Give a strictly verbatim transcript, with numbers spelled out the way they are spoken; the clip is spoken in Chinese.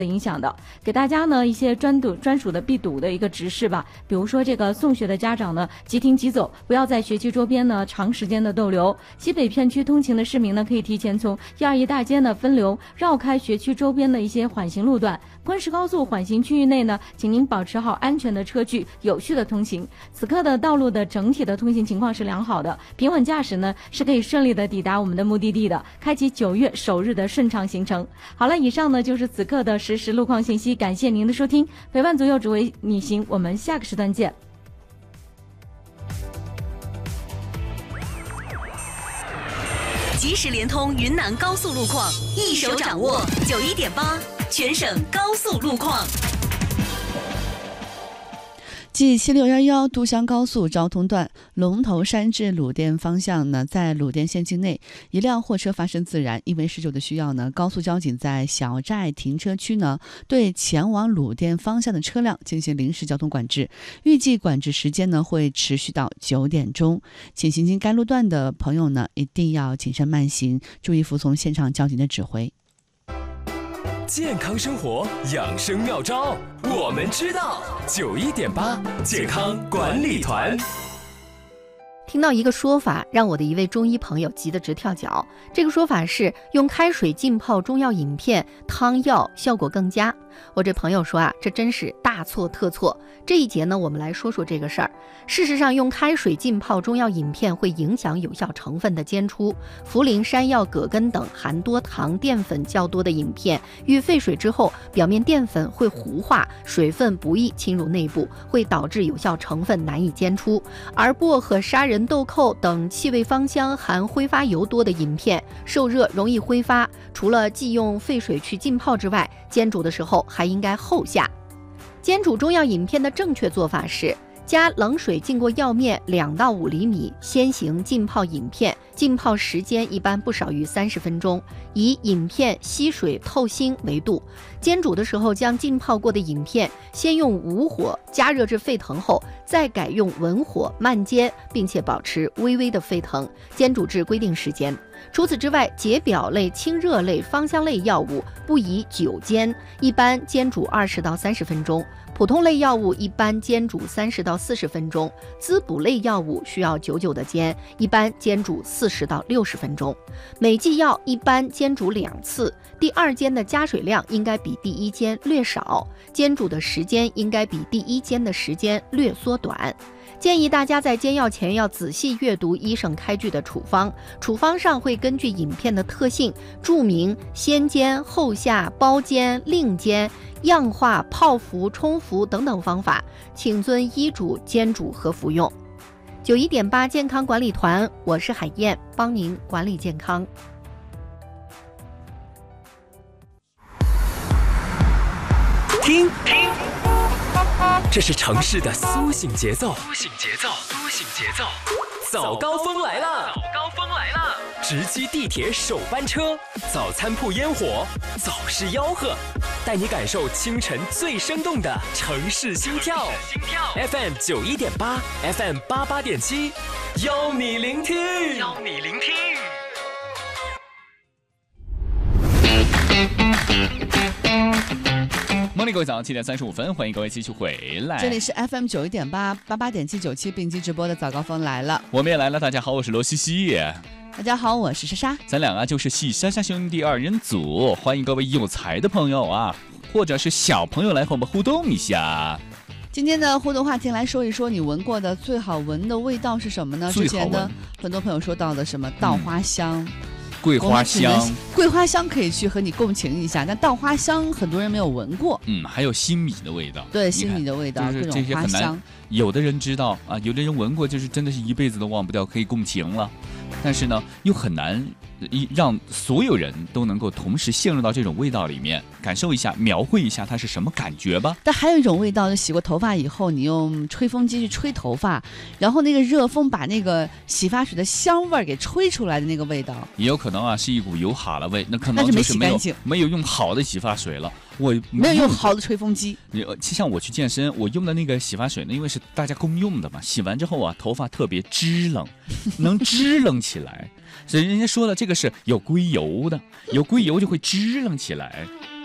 影响的。给大家呢一些专读专属的必读的一个指示吧，比如说这个送学的家长呢即停即走，不要在学区周边呢长时间的逗留。西北片区通勤的市民呢可以提前从一二一大街呢分流绕开学区周边的一些缓行路段。昆石高速缓行区域内呢，请您保持好安全的车距，有序的通行。此刻的道路的整体的通行情况是良好的，平稳驾驶呢是可以顺利的抵达我们的目的地的，开启九月首日的顺畅行程。好了，以上呢就是此刻的实时路况信息，感谢您的收听，陪伴左右只为你行，我们下个时段见。 即时联通云南高速路况，一手掌握九一点八，全省高速路况。 G 七六一一都襄高速昭通段龙头山至鲁甸方向呢，在鲁甸县境内，一辆货车发生自燃，因为施救的需要呢，高速交警在小寨停车区呢，对前往鲁甸方向的车辆进行临时交通管制，预计管制时间呢会持续到九点钟，请行经该路段的朋友呢，一定要谨慎慢行，注意服从现场交警的指挥。 健康生活养生妙招，我们知道。九一点八健康管理团。 听到一个说法，让我的一位中医朋友急得直跳脚。这个说法是用开水浸泡中药饮片、汤药效果更佳。我这朋友说啊，这真是大错特错。这一节呢，我们来说说这个事儿。事实上，用开水浸泡中药饮片会影响有效成分的煎出。茯苓、山药、葛根等含多糖、淀粉较多的饮片，遇沸水之后，表面淀粉会糊化，水分不易侵入内部，会导致有效成分难以煎出。而薄荷、砂仁、豆蔻等气味芳香、含挥发油多的饮片，受热容易挥发。除了忌用沸水去浸泡之外，煎煮的时候还应该后下。煎煮中药饮片的正确做法是：加冷水浸过药面两到五厘米，先行浸泡饮片，浸泡时间一般不少于三十分钟，以饮片吸水透心为度。煎煮的时候，将浸泡过的饮片先用无火加热至沸腾后，再改用文火慢煎，并且保持微微的沸腾，煎煮至规定时间。除此之外，解表类、清热类、芳香类药物不宜久煎，一般煎煮二十到三十分钟。普通类药物一般煎煮三十到四十分钟，滋补类药物需要久久的煎，一般煎煮四十到六十分钟。每剂药一般煎煮两次，第二煎的加水量应该比第一煎略少，煎煮的时间应该比第一煎的时间略缩短。建议大家在煎药前要仔细阅读医生开具的处方，处方上会根据饮片的特性注明先煎、后下、包煎、另煎、样化、泡服、冲服等等方法，请遵医嘱煎煮和服用。九一点八健康管理团，我是海燕，帮您管理健康。 听听，这是城市的苏醒节奏，苏醒节奏，苏醒节奏。早高峰来了，早高峰来了！直击地铁首班车，早餐铺烟火，早市吆喝，带你感受清晨最生动的城市心跳。F M 九一点八 ，F M 八八点七，邀你聆听，邀你聆听。 梦里各位早上七点三十五分，欢迎各位继续回来。 这里是 F M 九一点八八八点七九七并机直播的早高峰来了， 我们也来了。大家好，我是罗西西。 大家好，我是莎莎。 咱俩啊就是喜莎莎兄弟二人组，欢迎各位有才的朋友啊，或者是小朋友来和我们互动一下。 今天的互动话题来说一说，你闻过的最好闻的味道是什么呢？之前呢，很多朋友说到的什么稻花香。嗯桂花香， 桂花香可以去和你共情一下，但稻花香很多人没有闻过。 嗯，还有新米的味道， 对，新米的味道， 就是这些很难。有的人知道啊，有的人闻过，就是真的是一辈子都忘不掉，可以共情了。但是呢，又很难让所有人都能够同时陷入到这种味道里面，感受一下，描绘一下它是什么感觉吧。 但还有一种味道，就洗过头发以后，你用吹风机去吹头发，然后那个热风把那个洗发水的香味给吹出来的那个味道， 也有可能啊是一股油哈喇味，那可能就是没有没有用好的洗发水了。我没有用好的吹风机。 像我去健身，我用的那个洗发水呢，因为是大家公用的嘛，洗完之后啊，头发特别支棱，能支棱起来。所以人家说了，这个是有硅油的，有硅油就会支棱起来。